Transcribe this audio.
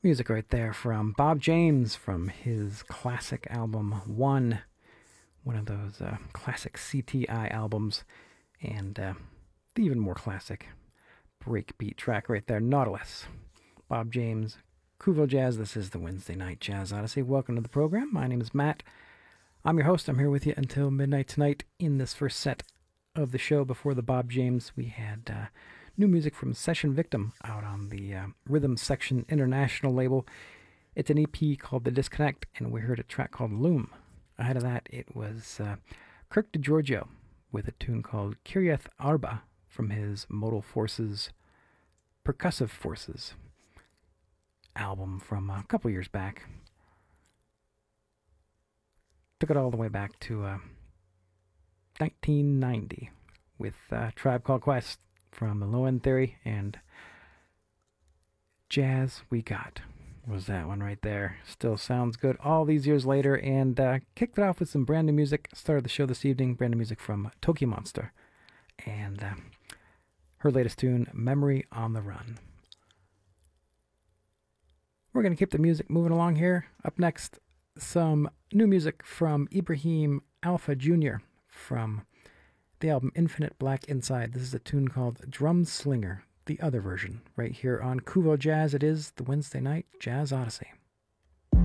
Music right there from Bob James from his classic album one of those classic CTI albums, and the even more classic breakbeat track right there, Nautilus. Bob James, Kuvo Jazz. This is the Wednesday Night Jazz Odyssey. Welcome to the program. My name is Matt. I'm your host. I'm here with you until midnight tonight. In this first set of the show before the Bob James, we had new music from Session Victim out on the Rhythm Section International label. It's an EP called The Disconnect, and we heard a track called Loom. Ahead of that, it was Kirk DeGiorgio with a tune called Kiryeth Arba from his Modal Forces, Percussive Forces album from a couple years back. Took it all the way back to 1990 with Tribe Called Quest from the Low End Theory, and Jazz We Got was that one right there. Still sounds good all these years later, and kicked it off with some brand new music. Started the show this evening, brand new music from Toki Monster, and her latest tune, Memory on the Run. We're going to keep the music moving along here. Up next, some new music from Ibrahim Alpha Jr. from the album Infinite Black Inside. This is a tune called Drum Slinger, the other version, right here on Kuvo Jazz. It is the Wednesday Night Jazz Odyssey.